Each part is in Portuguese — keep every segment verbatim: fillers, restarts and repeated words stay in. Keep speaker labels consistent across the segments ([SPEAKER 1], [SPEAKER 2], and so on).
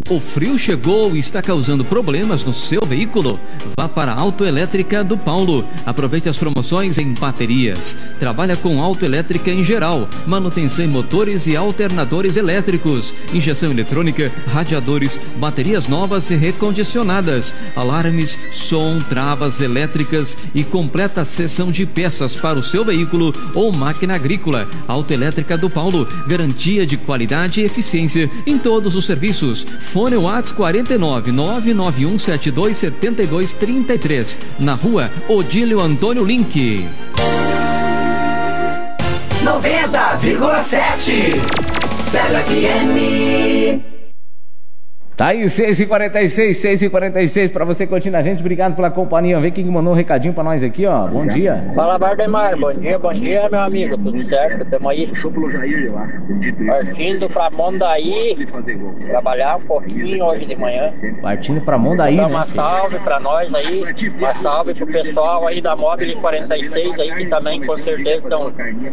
[SPEAKER 1] O frio chegou e está causando problemas no seu veículo? Vá para a Autoelétrica do Paulo. Aproveite as promoções em baterias. Trabalha com autoelétrica em geral, manutenção em motores e alternadores elétricos, injeção eletrônica, radiadores, baterias novas e recondicionadas, alarmes, som, travas elétricas e completa seção de peças para o seu veículo ou máquina agrícola. Autoelétrica do Paulo, garantia de qualidade e eficiência em todos os serviços. Fone WhatsApp quatro nove nove nove um sete dois sete dois três três, na rua Odílio Antônio Link.
[SPEAKER 2] noventa vírgula sete Zero F M.
[SPEAKER 3] Tá aí, seis e quarenta e seis, seis e quarenta e seis, pra você curtir a gente, obrigado pela companhia. Vê quem mandou um recadinho pra nós aqui, ó. Bom dia.
[SPEAKER 4] Fala, Bardemar, bom dia, bom dia, meu amigo, tudo certo? Tamo aí partindo pra Mondaí, trabalhar um pouquinho hoje de manhã.
[SPEAKER 3] Partindo pra Mondaí,
[SPEAKER 4] né?
[SPEAKER 3] Uma
[SPEAKER 4] salve pra nós aí, uma salve pro pessoal aí da Mobile quarenta e seis aí, que também com certeza estão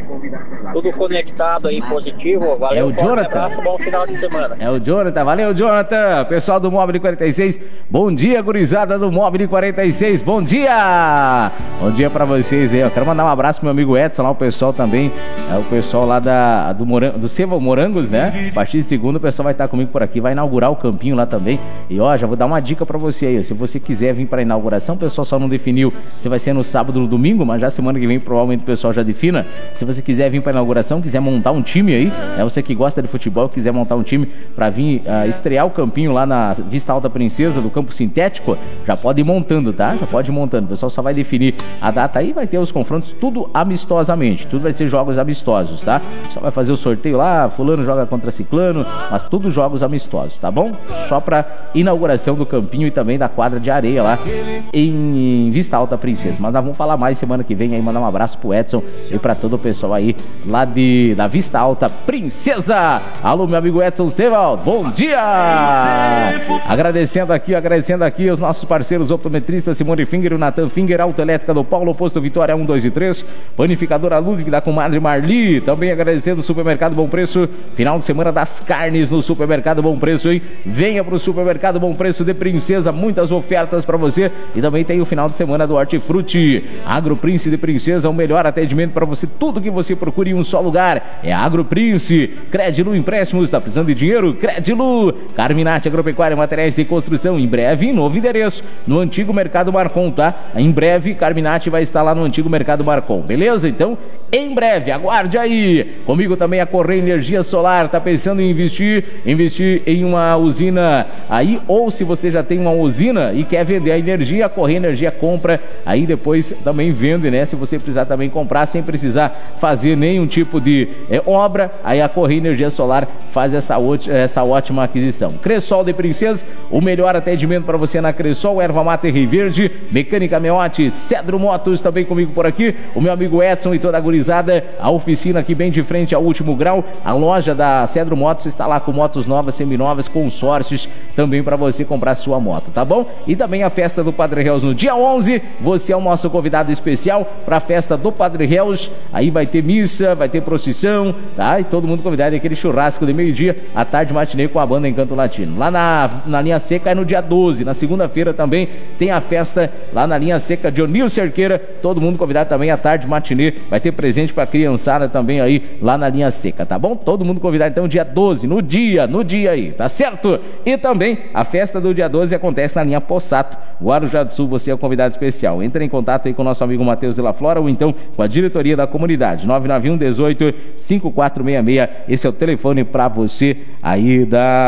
[SPEAKER 4] tudo conectado aí, positivo. Valeu,
[SPEAKER 3] é o Jonathan.
[SPEAKER 4] Um abraço, bom final de semana.
[SPEAKER 3] É o Jonathan, valeu, Jonathan. Pessoal do Mobile quarenta e seis, bom dia, gurizada do Mobile quarenta e seis, bom dia! Bom dia pra vocês aí, eu quero mandar um abraço pro meu amigo Edson lá, o pessoal também, é o pessoal lá da, do, Morango, do Seva Morangos, né? A partir de segunda o pessoal vai estar comigo por aqui, vai inaugurar o campinho lá também. E ó, já vou dar uma dica pra você aí, se você quiser vir pra inauguração, o pessoal só não definiu se vai ser no sábado ou no domingo, mas já semana que vem provavelmente o pessoal já defina. Se você quiser vir pra inauguração, quiser montar um time aí, é você que gosta de futebol, quiser montar um time pra vir uh, estrear o campinho lá na Vista Alta Princesa do Campo Sintético, já pode ir montando, tá? Já pode ir montando, o pessoal só vai definir a data aí, vai ter os confrontos tudo amistosamente, tudo vai ser jogos amistosos, tá? Só vai fazer o sorteio lá, fulano joga contra ciclano, mas tudo jogos amistosos, tá bom? Só pra inauguração do campinho e também da quadra de areia lá em Vista Alta Princesa, mas nós vamos falar mais semana que vem aí, mandar um abraço pro Edson e pra todo o pessoal aí lá de, da Vista Alta Princesa. Alô, meu amigo Edson Seval, bom dia! Agradecendo aqui, agradecendo aqui os nossos parceiros optometristas Simone Finger e o Nathan Finger, Autoelétrica do Paulo, Posto Vitória um, dois e três, Panificadora Ludwig da comadre Marli, também agradecendo o Supermercado Bom Preço, final de semana das carnes no Supermercado Bom Preço, hein? Venha pro Supermercado Bom Preço de Princesa, muitas ofertas para você, e também tem o final de semana do Hortifruti. Agro Prince de Princesa, o melhor atendimento para você, tudo que você procura em um só lugar, é Agro Prince. Credilu Empréstimos, tá precisando de dinheiro? Credilu. Carminati Agropecuária, materiais de construção, em breve, novo endereço, no antigo Mercado Marcon, tá? Em breve, Carminati vai estar lá no antigo Mercado Marcon, beleza? Então, em breve, aguarde aí. Comigo também a Correia Energia Solar, tá pensando em investir, investir em uma usina aí, ou se você já tem uma usina e quer vender a energia, a Correia Energia compra, aí depois também vende, né? Se você precisar também comprar, sem precisar fazer nenhum tipo de é, obra, aí a Correia Energia Solar faz essa, essa ótima aquisição. Cressol de Princesa, o melhor atendimento para você na Cressol, Erva Mata e Rio Verde, Mecânica Meote, Cedro Motos, também comigo por aqui, o meu amigo Edson e toda a gurizada, a oficina aqui bem de frente ao Último Grau, a loja da Cedro Motos está lá com motos novas, seminovas, consórcios, também para você comprar sua moto, tá bom? E também a festa do Padre Reus no dia onze, você é o nosso convidado especial para a festa do Padre Reus, aí vai ter missa, vai ter procissão, tá? E todo mundo convidado, aquele churrasco de meio-dia, à tarde matinê com a banda Encanto Latino. Lá na, na linha seca é no dia doze, na segunda-feira também tem a festa lá na linha seca de Onil Cerqueira, todo mundo convidado também à tarde matinê, vai ter presente pra criançada também aí lá na linha seca, tá bom? Todo mundo convidado então dia doze, no dia, no dia aí, tá certo? E também a festa do dia doze acontece na linha Possato, Guarujá do Sul, você é o convidado especial, entra em contato aí com o nosso amigo Matheus de la Flora ou então com a diretoria da comunidade, nove nove um, dezoito, cinquenta e quatro sessenta e seis, esse é o telefone pra você aí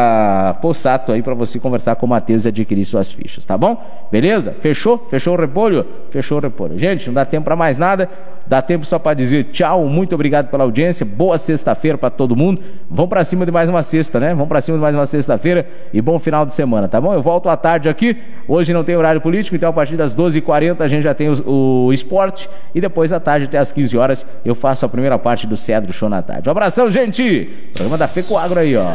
[SPEAKER 3] da Possato aí pra você conversar com o Matheus e adquirir suas fichas, tá bom? Beleza? Fechou? Fechou o repolho? Fechou o repolho. Gente, não dá tempo pra mais nada, dá tempo só pra dizer tchau, muito obrigado pela audiência, boa sexta-feira pra todo mundo, vamos pra cima de mais uma sexta, né? Vamos pra cima de mais uma sexta-feira e bom final de semana, tá bom? Eu volto à tarde aqui, hoje não tem horário político, então a partir das doze e quarenta a gente já tem o, o esporte e depois à tarde até às quinze horas eu faço a primeira parte do Cedro Show na tarde. Um abração, gente! Programa da FECOAGRO aí, ó.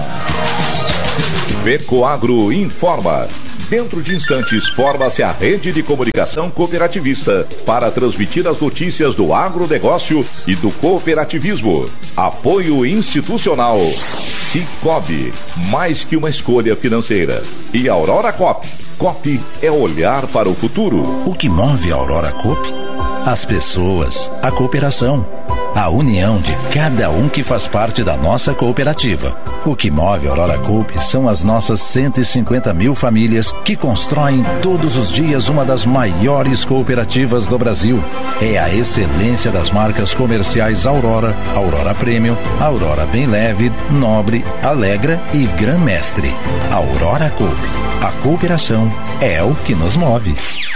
[SPEAKER 5] FECOAGRO informa. Dentro de instantes, forma-se a rede de comunicação cooperativista para transmitir as notícias do agronegócio e do cooperativismo. Apoio institucional Cicobi, mais que uma escolha financeira. E Aurora Coop. Coop é olhar para o futuro.
[SPEAKER 6] O que move a Aurora Coop? As pessoas, a cooperação, a união de cada um que faz parte da nossa cooperativa. O que move a Aurora Coop são as nossas cento e cinquenta mil famílias que constroem todos os dias uma das maiores cooperativas do Brasil. É a excelência das marcas comerciais Aurora, Aurora Premium, Aurora Bem Leve, Nobre, Alegra e Gran Mestre. Aurora Coop. A cooperação é o que nos move.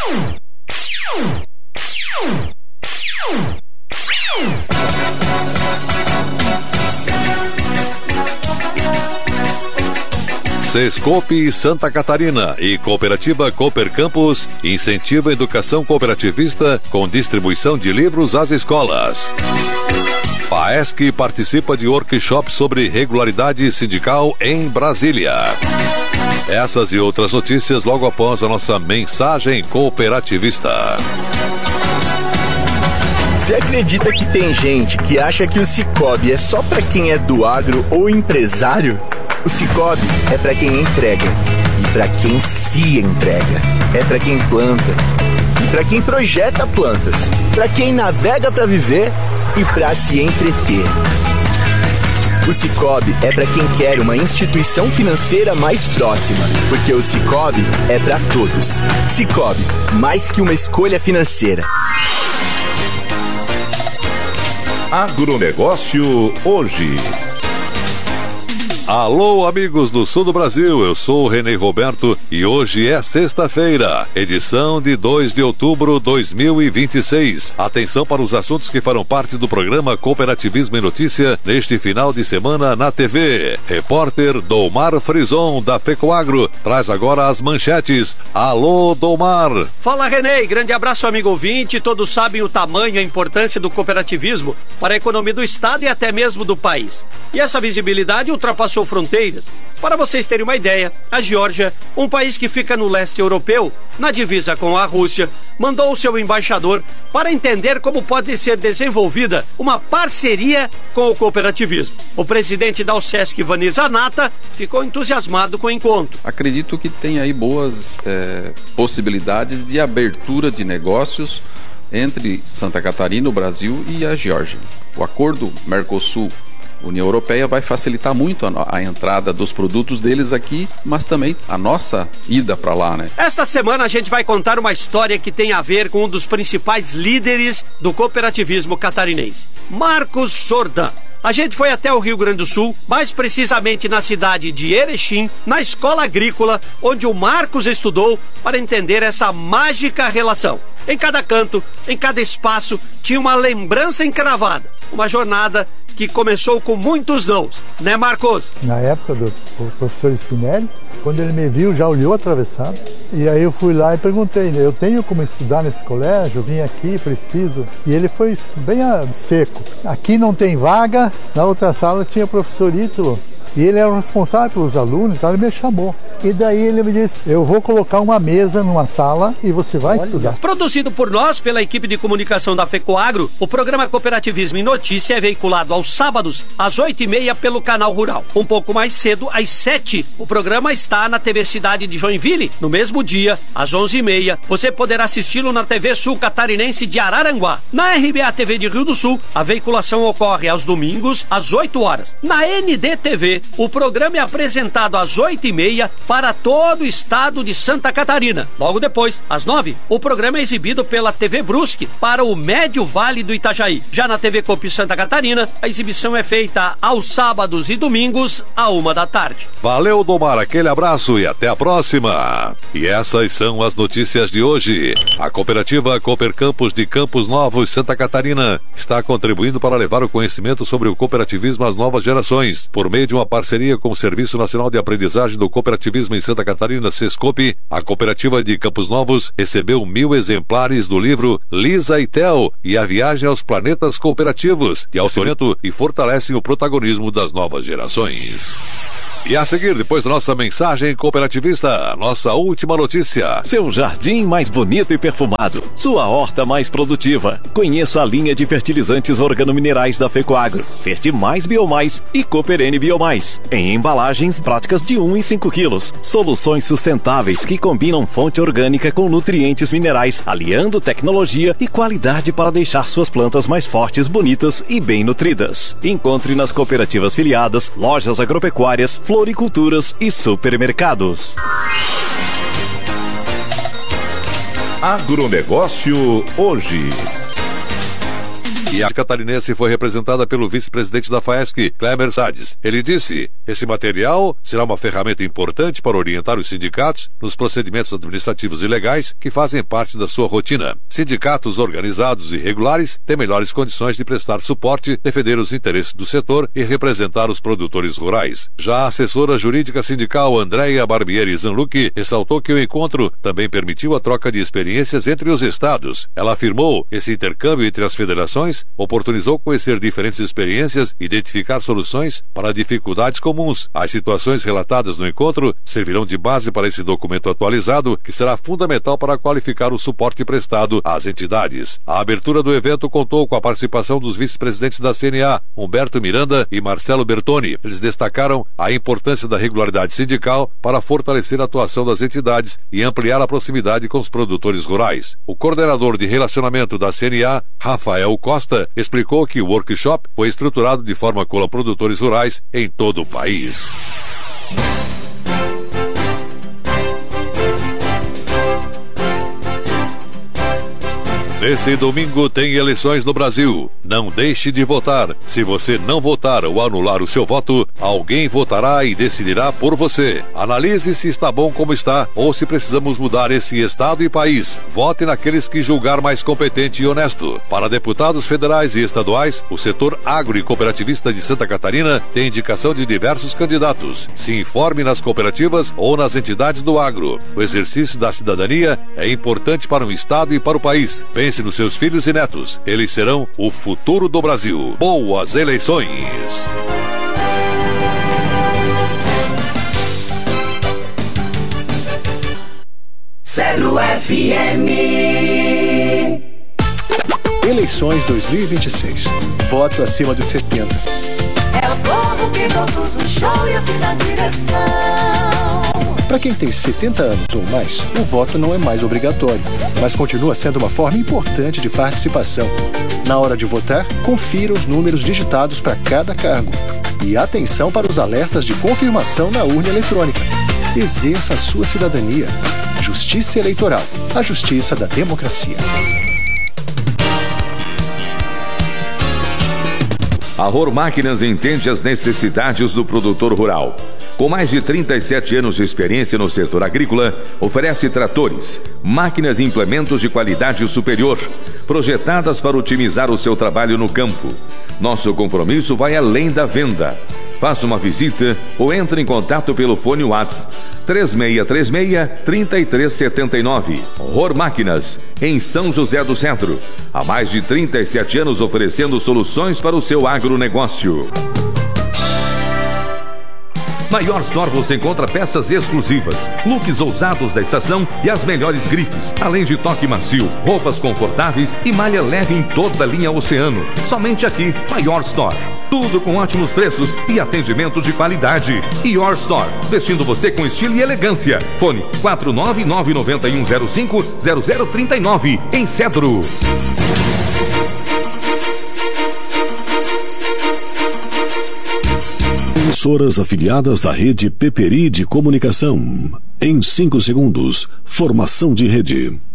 [SPEAKER 7] Sescope Santa Catarina e Cooperativa Cooper Campus incentiva a educação cooperativista com distribuição de livros às escolas. FAESC participa de workshop sobre regularidade sindical em Brasília. Essas e outras notícias logo após a nossa mensagem cooperativista.
[SPEAKER 8] Você acredita que tem gente que acha que o Cicobi é só para quem é do agro ou empresário? O Cicobi é para quem entrega e para quem se entrega. É para quem planta e para quem projeta plantas, para quem navega para viver e para se entreter. O Cicobi é para quem quer uma instituição financeira mais próxima, porque o Cicobi é para todos. Cicobi, mais que uma escolha financeira.
[SPEAKER 5] Agronegócio hoje.
[SPEAKER 7] Alô, amigos do sul do Brasil, eu sou o Renê Roberto e hoje é sexta-feira, edição de dois de outubro de dois mil e vinte e seis. Atenção para os assuntos que farão parte do programa Cooperativismo em Notícia neste final de semana na T V. Repórter Domar Frison, da FECOAGRO, traz agora as manchetes. Alô, Domar.
[SPEAKER 9] Fala, Renê, grande abraço, amigo ouvinte. Todos sabem o tamanho e a importância do cooperativismo para a economia do estado e até mesmo do país. E essa visibilidade ultrapassou fronteiras. Para vocês terem uma ideia, a Geórgia, um país que fica no leste europeu, na divisa com a Rússia, mandou o seu embaixador para entender como pode ser desenvolvida uma parceria com o cooperativismo. O presidente da UCESC, Vani Zanata, ficou entusiasmado com o encontro.
[SPEAKER 10] Acredito que tem aí boas é, possibilidades de abertura de negócios entre Santa Catarina, o Brasil e a Geórgia. O acordo Mercosul União Europeia vai facilitar muito a, a entrada dos produtos deles aqui, mas também a nossa ida para lá, né?
[SPEAKER 9] Esta semana a gente vai contar uma história que tem a ver com um dos principais líderes do cooperativismo catarinense, Marcos Sordan. A gente foi até o Rio Grande do Sul, mais precisamente na cidade de Erechim, na escola agrícola, onde o Marcos estudou, para entender essa mágica relação. Em cada canto, em cada espaço, tinha uma lembrança encravada, uma jornada que começou com muitos nãos, né, Marcos?
[SPEAKER 11] Na época do professor Spinelli, quando ele me viu, já olhou atravessado, e aí eu fui lá e perguntei, eu tenho como estudar nesse colégio, eu vim aqui, preciso, e ele foi bem seco. Aqui não tem vaga, na outra sala tinha o professor Ítalo, e ele era o responsável pelos alunos, então ele me chamou. E daí ele me disse, eu vou colocar uma mesa numa sala e você vai Olha. estudar.
[SPEAKER 9] Produzido por nós, pela equipe de comunicação da FECOAGRO, o programa Cooperativismo em Notícia é veiculado aos sábados, às oito e meia, pelo Canal Rural. Um pouco mais cedo, às sete, o programa está na T V Cidade de Joinville. No mesmo dia, às onze e meia, você poderá assisti-lo na T V Sul Catarinense de Araranguá. Na R B A T V de Rio do Sul, a veiculação ocorre aos domingos, às oito horas. Na N D T V, o programa é apresentado às oito e meia para todo o estado de Santa Catarina. Logo depois, às nove, o programa é exibido pela T V Brusque para o Médio Vale do Itajaí. Já na T V Coop Santa Catarina, a exibição é feita aos sábados e domingos, à uma da tarde.
[SPEAKER 7] Valeu, Domar, aquele abraço e até a próxima. E essas são as notícias de hoje. A cooperativa Cooper Campus de Campos Novos, Santa Catarina, está contribuindo para levar o conhecimento sobre o cooperativismo às novas gerações, por meio de uma parceria com o Serviço Nacional de Aprendizagem do Cooperativismo em Santa Catarina, Sescope. A cooperativa de Campos Novos recebeu mil exemplares do livro Lisa e Tel e a viagem aos planetas cooperativos, que aumentam e fortalecem o protagonismo das novas gerações. E a seguir, depois da nossa mensagem cooperativista, nossa última notícia.
[SPEAKER 12] Seu jardim mais bonito e perfumado, sua horta mais produtiva. Conheça a linha de fertilizantes organominerais da FECOAGRO, Fertimais Biomais e Cooper N Biomais. mais. Em embalagens práticas de um e cinco quilos. Soluções sustentáveis que combinam fonte orgânica com nutrientes minerais, aliando tecnologia e qualidade para deixar suas plantas mais fortes, bonitas e bem nutridas. Encontre nas cooperativas filiadas, lojas agropecuárias, floriculturas e supermercados.
[SPEAKER 5] Agronegócio hoje. E a catarinense foi representada pelo vice-presidente da FAESC, Clémer Sades. Ele disse: esse material será uma ferramenta importante para orientar os sindicatos nos procedimentos administrativos e legais que fazem parte da sua rotina. Sindicatos organizados e regulares têm melhores condições de prestar suporte, defender os interesses do setor e representar os produtores rurais. Já a assessora jurídica sindical Andréia Barbieri Zanlucchi ressaltou que o encontro também permitiu a troca de experiências entre os estados. Ela afirmou: esse intercâmbio entre as federações oportunizou conhecer diferentes experiências e identificar soluções para dificuldades comuns. As situações relatadas no encontro servirão de base para esse documento atualizado, que será fundamental para qualificar o suporte prestado às entidades. A abertura do evento contou com a participação dos vice-presidentes da C N A, Humberto Miranda e Marcelo Bertoni. Eles destacaram a importância da regularidade sindical para fortalecer a atuação das entidades e ampliar a proximidade com os produtores rurais. O coordenador de relacionamento da C N A, Rafael Costa, explicou que o workshop foi estruturado de forma com produtores rurais em todo o país. Nesse domingo tem eleições no Brasil. Não deixe de votar. Se você não votar ou anular o seu voto, alguém votará e decidirá por você. Analise se está bom como está ou se precisamos mudar esse estado e país. Vote naqueles que julgar mais competente e honesto. Para deputados federais e estaduais, o setor agro e cooperativista de Santa Catarina tem indicação de diversos candidatos. Se informe nas cooperativas ou nas entidades do agro. O exercício da cidadania é importante para o estado e para o país. Pense nos seus filhos e netos. Eles serão o futuro do Brasil. Boas eleições!
[SPEAKER 2] Celo F M.
[SPEAKER 13] Eleições dois mil e vinte e seis. Voto acima dos setenta.
[SPEAKER 2] É o povo que todos o show e assim na direção.
[SPEAKER 13] Para quem tem setenta anos ou mais, o voto não é mais obrigatório, mas continua sendo uma forma importante de participação. Na hora de votar, confira os números digitados para cada cargo. E atenção para os alertas de confirmação na urna eletrônica. Exerça a sua cidadania. Justiça Eleitoral, a justiça da democracia.
[SPEAKER 14] A Rohr Máquinas entende as necessidades do produtor rural. Com mais de trinta e sete anos de experiência no setor agrícola, oferece tratores, máquinas e implementos de qualidade superior, projetadas para otimizar o seu trabalho no campo. Nosso compromisso vai além da venda. Faça uma visita ou entre em contato pelo fone WhatsApp três seis três seis, três três sete nove. Rohr Máquinas, em São José do Centro. Há mais de trinta e sete anos oferecendo soluções para o seu agronegócio. Na Your Store você encontra peças exclusivas, looks ousados da estação e as melhores grifes, além de toque macio, roupas confortáveis e malha leve em toda a linha Oceano. Somente aqui, na Your Store. Tudo com ótimos preços e atendimento de qualidade. Your Store, vestindo você com estilo e elegância. Fone quatro nove nove nove um zero cinco zero zero três nove, em Cedro.
[SPEAKER 15] Emissoras afiliadas da rede Peperi de Comunicação. Em cinco segundos, formação de rede.